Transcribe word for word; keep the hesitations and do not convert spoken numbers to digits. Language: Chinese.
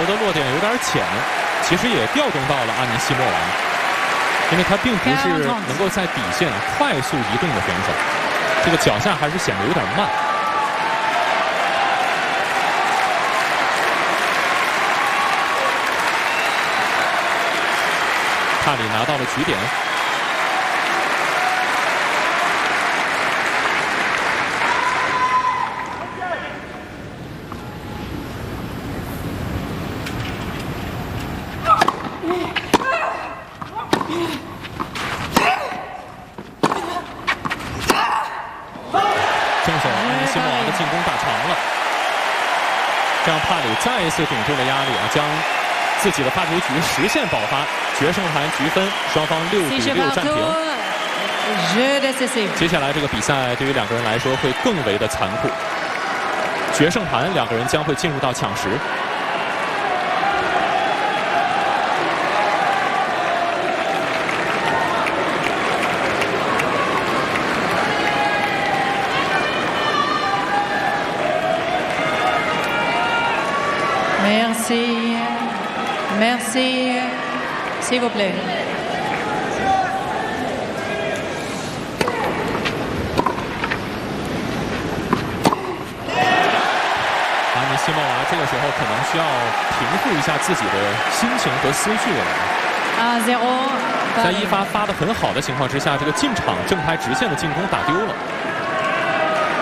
的落点有点浅，其实也调动到了阿尼西莫娃，因为他并不是能够在底线快速移动的选手，这个脚下还是显得有点慢。帕里拿到了局点。 让帕里再一次顶住了压力啊，将自己的发球局实现爆发，决胜盘局分，双方六比六战平。接下来这个比赛对于两个人来说会更为的残酷，决胜盘两个人将会进入到抢十。 Merci, merci, s'il vous plaît. 阿尼西莫娃这个时候可能需要平复一下自己的心情和思绪了。 啊，zero。 在一发发得很好的情况之下，这个进场正拍直线的进攻打丢了。